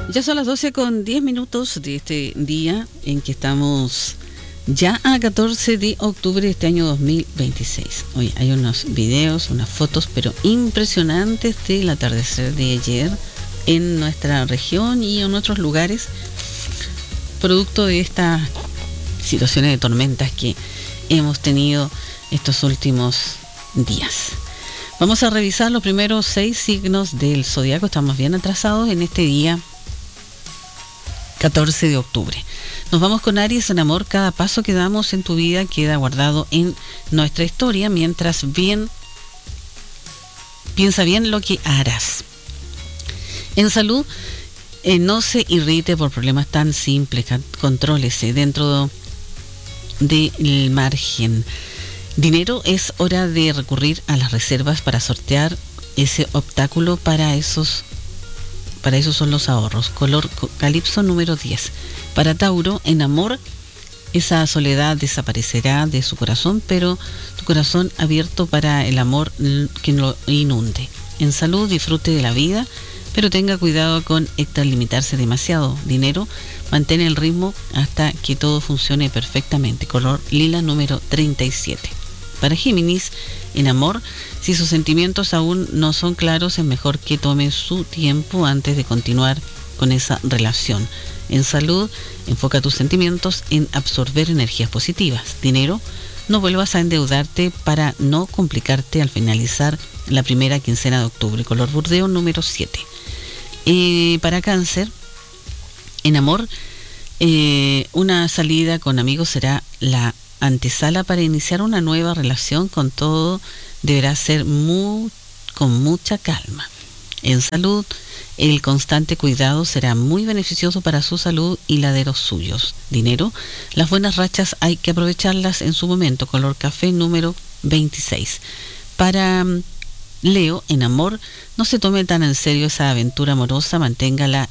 Ya son las 12:10 de este día en que estamos ya a 14 de octubre de este año 2026. Hoy hay unos videos, unas fotos, pero impresionantes del atardecer de ayer en nuestra región y en otros lugares, producto de estas situaciones de tormentas que hemos tenido estos últimos días. Vamos a revisar los primeros 6 signos del zodiaco. Estamos bien atrasados en este día 14 de octubre. Nos vamos con Aries. En amor, cada paso que damos en tu vida queda guardado en nuestra historia, mientras piensa bien lo que harás. En salud, no se irrite por problemas tan simples, contrólese dentro del margen. Dinero, es hora de recurrir a las reservas para sortear ese obstáculo. Para eso son los ahorros. Color calipso número 10. Para Tauro, en amor, esa soledad desaparecerá de su corazón, pero tu corazón abierto para el amor que lo inunde. En salud, disfrute de la vida, pero tenga cuidado con extralimitarse demasiado. Dinero, mantén el ritmo hasta que todo funcione perfectamente. Color lila número 37. Para Géminis, en amor, si sus sentimientos aún no son claros, es mejor que tome su tiempo antes de continuar con esa relación. En salud, enfoca tus sentimientos en absorber energías positivas. Dinero, no vuelvas a endeudarte para no complicarte al finalizar la primera quincena de octubre. Color burdeo número 7. Para Cáncer, en amor, una salida con amigos será la antesala para iniciar una nueva relación. Con todo, deberá ser con mucha calma. En salud, el constante cuidado será muy beneficioso para su salud y la de los suyos. Dinero, las buenas rachas hay que aprovecharlas en su momento. Color café número 26. Para Leo, en amor, no se tome tan en serio esa aventura amorosa, manténgala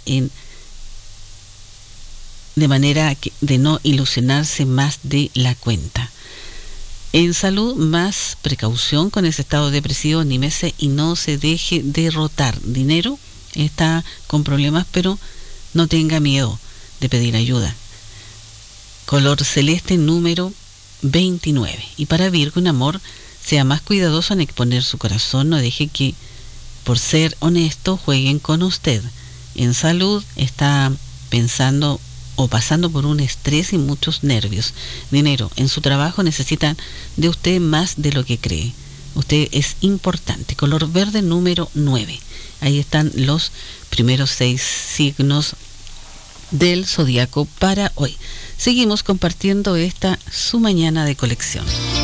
de manera de no ilusionarse más de la cuenta. En salud, más precaución con ese estado depresivo, anímese y no se deje derrotar. Dinero, está con problemas, pero no tenga miedo de pedir ayuda. Color celeste número 29. Y para Virgo, en amor, sea más cuidadoso en exponer su corazón, no deje que, por ser honesto, jueguen con usted. En salud, está pensando o pasando por un estrés y muchos nervios. Dinero, en su trabajo necesitan de usted más de lo que cree. Usted es importante. Color verde número 9. Ahí están los primeros 6 signos del zodiaco para hoy. Seguimos compartiendo su mañana de colección.